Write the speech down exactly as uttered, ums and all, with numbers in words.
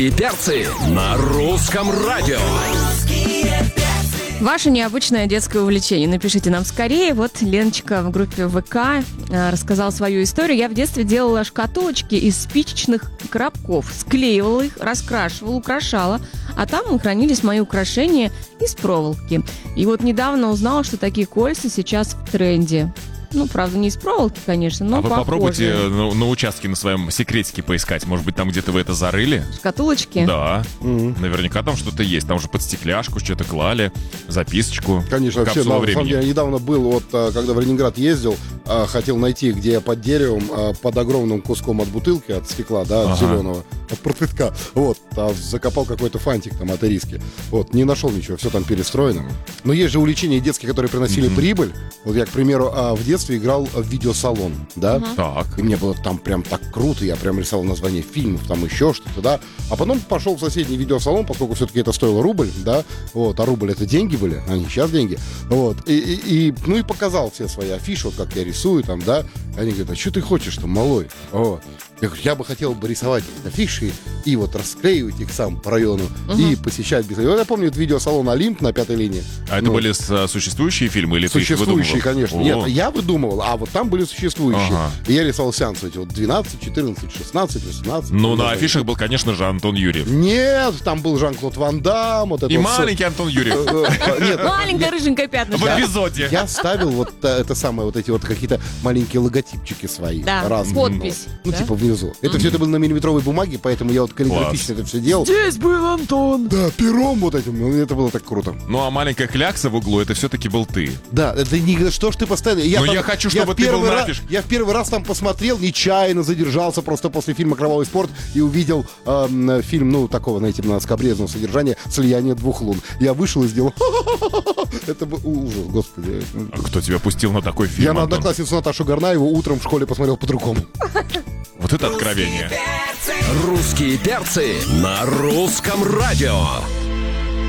И перцы на русском радио. Ваше необычное детское увлечение. Напишите нам скорее. Вот Леночка в группе ВК рассказала свою историю. Я в детстве делала шкатулочки из спичечных коробков. Склеивала их, раскрашивала, украшала. А там хранились мои украшения из проволоки. И вот недавно узнала, что такие кольца сейчас в тренде. Ну, правда, не из проволоки, конечно, но А вы похожие. попробуйте на, на участке на своем секретике поискать. Может быть, там где-то вы это зарыли? Шкатулочки? Да. Mm-hmm. Наверняка там что-то есть. Там уже под стекляшку что-то клали, записочку. Конечно, вообще, капсула на самом времени. деле, я недавно был, вот, когда в Ленинград ездил, хотел найти, где под деревом, под огромным куском от бутылки, от стекла, да, от Ага. зеленого, от протытка, вот, а закопал какой-то фантик там от ириски. Вот, не нашел ничего, все там перестроено. Но есть же увлечения детские, которые приносили Мгм. прибыль. Вот я, к примеру, в детстве играл в видеосалон, да, Так. и мне было там прям так круто, я прям рисовал название фильмов, там еще что-то, да. А потом пошел в соседний видеосалон, поскольку все-таки это стоило рубль, да, вот, а рубль это деньги были, а не сейчас деньги, вот. И, и, и, ну и показал все свои афиши, вот как я рисую там, да. Они говорят, а что ты хочешь там, малой? Вот. Я говорю, я бы хотел бы рисовать афиши и вот расклеивать их сам по району и посещать бизнес. И вот я помню это видеосалон «Олимп» на пятой линии. А это Ну, были с- существующие фильмы или ты их существующие, выдумывал? конечно. О. Нет, я выдумывал, а вот там были существующие. Ага. И я рисовал сеансы эти вот двенадцать, четырнадцать, шестнадцать, восемнадцать. Ну, на Да. афишах был, конечно же, Антон Юрьев. Нет, там был Жан-Клод Ван Дам. Вот это И вот всё. маленький Антон Юрьев. Э, э, Нет, Маленькое рыженькое В пятнышко. эпизоде. я ставил вот э, это самое, вот эти вот какие-то маленькие логотипчики свои. Да, разные. подпись. Ну, да? типа внизу. Это все это было на миллиметровой бумаге, поэтому я вот каллиграфично это все делал. Здесь был Антон. Да, пером вот этим. Ну, это было так круто. Ну, а маленькая клякса в углу, это все-таки был ты. Да, это не что ж ты постоянно. Но там- я хочу, чтобы в ты был первый на раз- афише. Я в первый раз там посмотрел, нечаянно задержался просто после фильма «Кровавый спорт» и увидел эм, фильм, ну, такого, знаете, на скабрезного содержания «Слияние двух лун». Я вышел и сделал... Это был ужас, господи. А кто тебя пустил на такой фильм, Я на Антон? одноклассницу Наташу Горнаеву утром в школе посмотрел по-другому. Вот это откровение. Русские перцы на русском радио.